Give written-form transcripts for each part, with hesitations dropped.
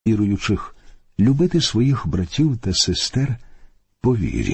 віруючих любити своїх братів та сестер по вірі.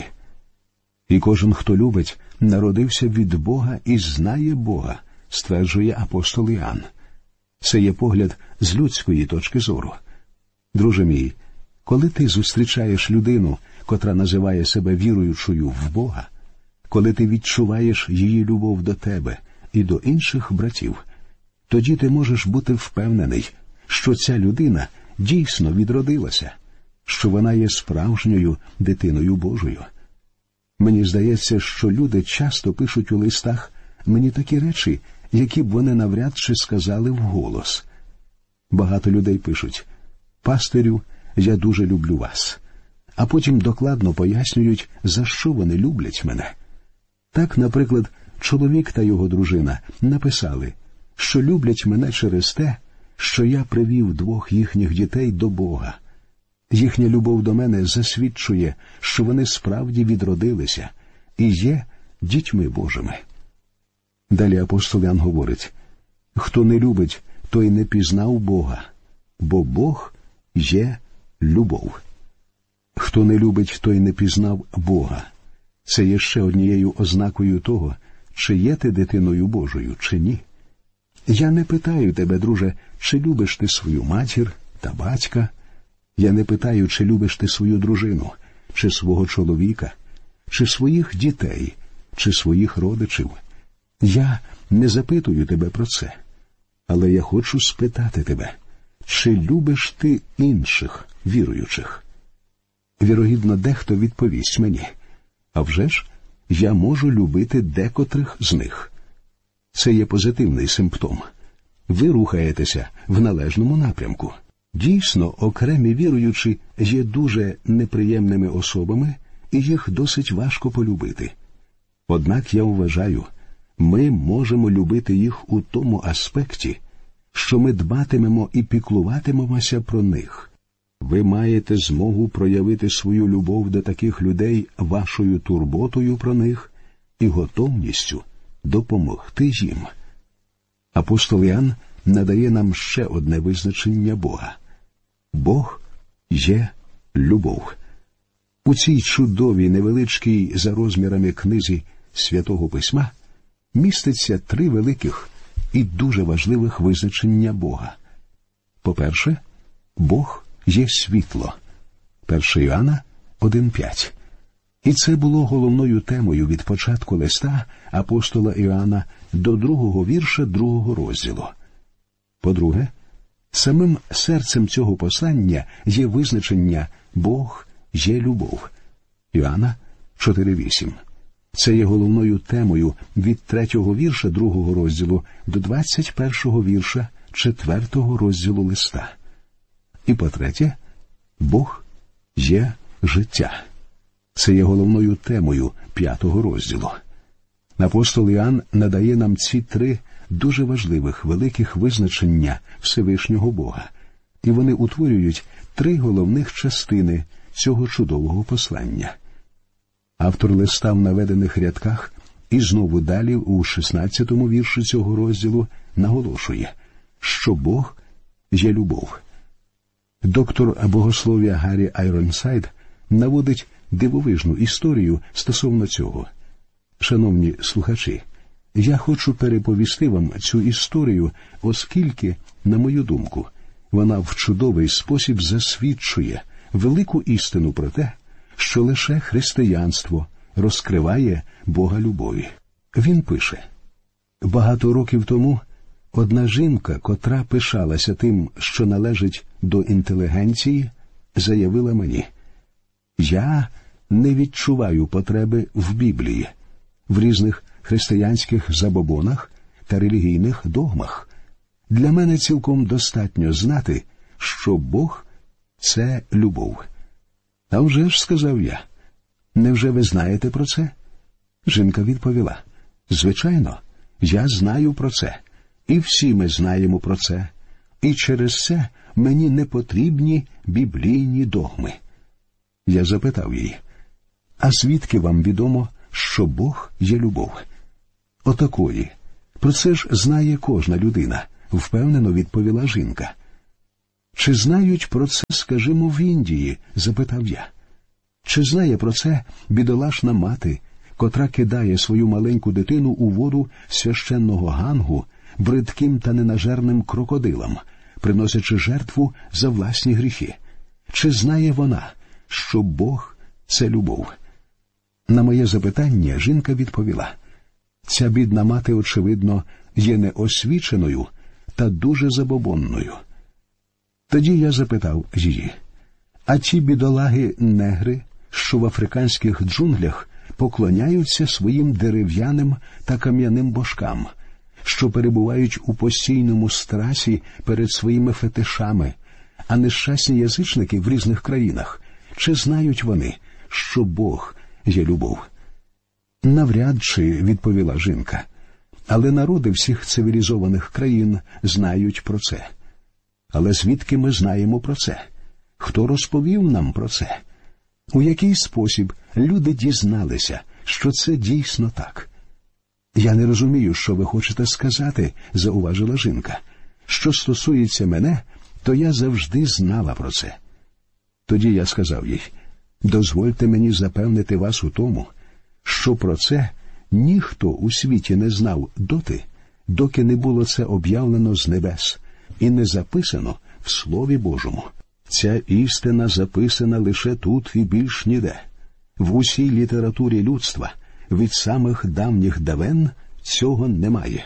І кожен, хто любить, народився від Бога і знає Бога, стверджує апостол Іоанн. Це є погляд з людської точки зору. Друже мій, коли ти зустрічаєш людину, котра називає себе віруючою в Бога, коли ти відчуваєш її любов до тебе і до інших братів, тоді ти можеш бути впевнений, що ця людина дійсно відродилася, що вона є справжньою дитиною Божою. Мені здається, що люди часто пишуть у листах мені такі речі, які б вони навряд чи сказали вголос. Багато людей пишуть: «Пастирю, я дуже люблю вас», а потім докладно пояснюють, за що вони люблять мене. Так, наприклад, чоловік та його дружина написали, що люблять мене через те, що я привів 2 їхніх дітей до Бога. Їхня любов до мене засвідчує, що вони справді відродилися і є дітьми Божими. Далі апостол Іоанн говорить: «Хто не любить, той не пізнав Бога, бо Бог є любов». Хто не любить, той не пізнав Бога. Це є ще однією ознакою того, чи є ти дитиною Божою, чи ні. Я не питаю тебе, друже, чи любиш ти свою матір та батька. Я не питаю, чи любиш ти свою дружину, чи свого чоловіка, чи своїх дітей, чи своїх родичів. Я не запитую тебе про це. Але я хочу спитати тебе, чи любиш ти інших віруючих? Вірогідно, дехто відповість мені: «А вже ж, я можу любити декотрих з них». Це є позитивний симптом. Ви рухаєтеся в належному напрямку. Дійсно, окремі віруючі є дуже неприємними особами, і їх досить важко полюбити. Однак я вважаю, ми можемо любити їх у тому аспекті, що ми дбатимемо і піклуватимемося про них. Ви маєте змогу проявити свою любов до таких людей вашою турботою про них і готовністю допомогти їм. Апостол Іоанн надає нам ще одне визначення Бога. Бог є любов. У цій чудовій, невеличкій за розмірами книзі Святого Письма міститься 3 великих і дуже важливих визначення Бога. По-перше, Бог є світло. 1 Іоанна 1,5. І це було головною темою від початку листа апостола Іоанна до 2-го вірша 2-го розділу. По-друге, самим серцем цього послання є визначення «Бог є любов». Іоанна 4,8. Це є головною темою від 3-го вірша 2-го розділу до 21-го вірша 4-го розділу листа. І по-третє, Бог є життя. Це є головною темою 5-го розділу. Апостол Іоанн надає нам ці 3 дуже важливих, великих визначення Всевишнього Бога, і вони утворюють 3 головних частини цього чудового послання. Автор листа в наведених рядках і знову далі у 16-му вірші цього розділу наголошує, що Бог є любов. Доктор богослов'я Гаррі Айронсайд наводить дивовижну історію стосовно цього. Шановні слухачі, я хочу переповісти вам цю історію, оскільки, на мою думку, вона в чудовий спосіб засвідчує велику істину про те, що лише християнство розкриває Бога любові. Він пише: «Багато років тому одна жінка, котра пишалася тим, що належить до інтелігенції, заявила мені: «Я не відчуваю потреби в Біблії, в різних християнських забобонах та релігійних догмах. Для мене цілком достатньо знати, що Бог – це любов». «А вже ж», – сказав я, – «невже ви знаєте про це?» Жінка відповіла: «Звичайно, я знаю про це, і всі ми знаємо про це, і через це мені не потрібні біблійні догми». Я запитав її: «А звідки вам відомо, що Бог є любов?» «Отакої. Про це ж знає кожна людина», – впевнено відповіла жінка. Чи знають про це, скажімо, в Індії? Запитав я. Чи знає про це бідолашна мати, котра кидає свою маленьку дитину у воду священного Гангу бридким та ненажерним крокодилам, приносячи жертву за власні гріхи? Чи знає вона, що Бог – це любов? На моє запитання жінка відповіла: ця бідна мати, очевидно, є неосвіченою та дуже забобонною. Тоді я запитав її: а ті бідолаги-негри, що в африканських джунглях поклоняються своїм дерев'яним та кам'яним божкам, що перебувають у постійному страсі перед своїми фетишами, а нещасні язичники в різних країнах, чи знають вони, що Бог є любов? Навряд чи, відповіла жінка, але народи всіх цивілізованих країн знають про це. Але звідки ми знаємо про це? Хто розповів нам про це? У який спосіб люди дізналися, що це дійсно так? Я не розумію, що ви хочете сказати, зауважила жінка. Що стосується мене, то я завжди знала про це. Тоді я сказав їй: дозвольте мені запевнити вас у тому, що про це ніхто у світі не знав доти, доки не було це об'явлено з небес і не записано в Слові Божому. Ця істина записана лише тут і більш ніде. В усій літературі людства від самих давніх давен цього немає.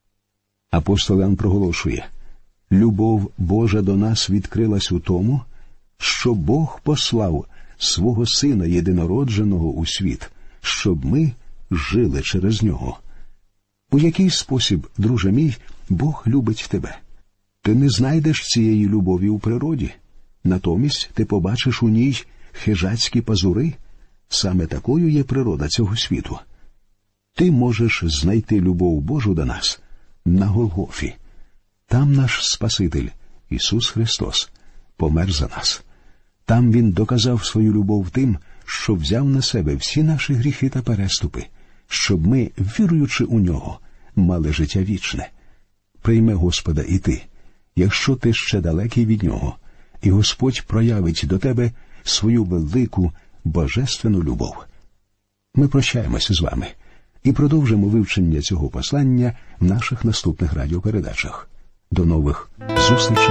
Апостол Іоанн проголошує: любов Божа до нас відкрилась у тому, що Бог послав свого Сина єдинородженого у світ, щоб ми жили через Нього. У який спосіб, друже мій, Бог любить тебе? Ти не знайдеш цієї любові у природі. Натомість ти побачиш у ній хижацькі пазури. Саме такою є природа цього світу. Ти можеш знайти любов Божу до нас на Голгофі. Там наш Спаситель, Ісус Христос, помер за нас. Там Він доказав свою любов тим, що взяв на себе всі наші гріхи та переступи, щоб ми, віруючи у Нього, мали життя вічне. Прийми Господа і ти, якщо ти ще далекий від Нього, і Господь проявить до тебе свою велику, божественну любов. Ми прощаємося з вами і продовжимо вивчення цього послання в наших наступних радіопередачах. До нових зустрічей!